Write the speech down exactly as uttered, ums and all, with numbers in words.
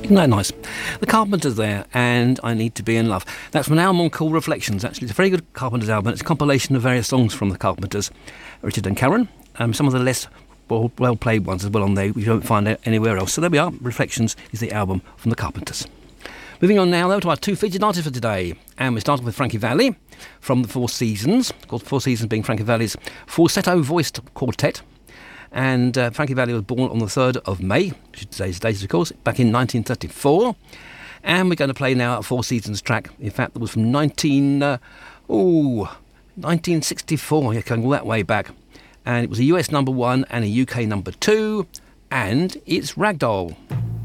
Isn't that nice? The Carpenters there, and I Need to Be in Love. That's from an album called Reflections, actually. It's a very good Carpenters album. It's a compilation of various songs from the Carpenters, Richard and Karen. Um, some of the less well, well-played ones as well on there, you don't find it anywhere else. So there we are. Reflections is the album from the Carpenters. Moving on now, though, to our two featured artists for today. And we started with Frankie Valli from the Four Seasons. Of course, Four Seasons being Frankie Valli's falsetto-voiced quartet. And uh, Frankie Valli was born on the third of May, which is today's date, of course, back in nineteen thirty-four. And we're going to play now a Four Seasons track. In fact, that was from nineteen, uh, oh, nineteen sixty-four, yeah, going all that way back. And it was a U S number one and a U K number two. And it's Ragdoll.